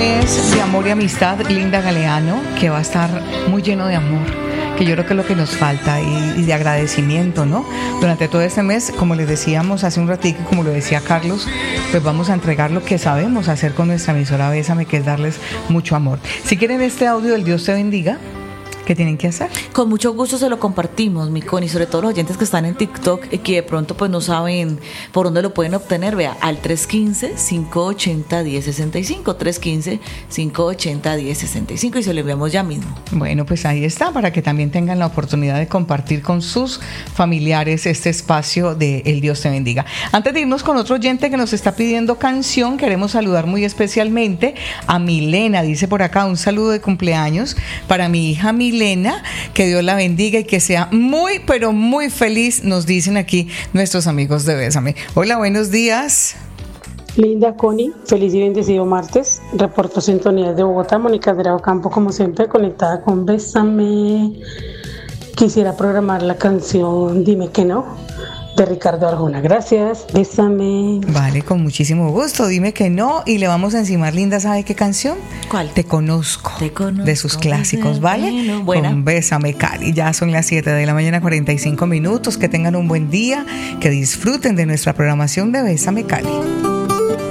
mes de amor y amistad, Linda Galeano, que va a estar muy lleno de amor, que yo creo que es lo que nos falta y de agradecimiento, ¿no? Durante todo este mes, como les decíamos hace un ratito, como lo decía Carlos, pues vamos a entregar lo que sabemos hacer con nuestra emisora Bésame, que es darles mucho amor. Si quieren este audio del Dios te bendiga, ¿qué tienen que hacer? Con mucho gusto se lo compartimos, mi Connie, sobre todo los oyentes que están en TikTok y que de pronto pues no saben por dónde lo pueden obtener. Vea, al 315-580-1065, 315-580-1065 y se lo enviamos ya mismo. Bueno, pues ahí está, para que también tengan la oportunidad de compartir con sus familiares este espacio de El Dios te bendiga. Antes de irnos con otro oyente que nos está pidiendo canción, queremos saludar muy especialmente a Milena. Dice por acá, un saludo de cumpleaños para mi hija Milena, que Dios la bendiga y que sea muy, pero muy feliz, nos dicen aquí nuestros amigos de Bésame. Hola, buenos días. Linda Connie, feliz y bendecido martes. Reporto sintonía de Bogotá, Mónica de Campo, como siempre, conectada con Bésame. Quisiera programar la canción Dime que no, de Ricardo Arjona. Gracias, Bésame. Vale, con muchísimo gusto. Dime que no y le vamos a encimar, Linda, ¿sabe qué canción? ¿Cuál? Te conozco. De sus clásicos, ¿vale? Buena. Con Bésame, Cali. Ya son las 7 de la mañana, 45 minutos. Que tengan un buen día, que disfruten de nuestra programación de Bésame, Cali.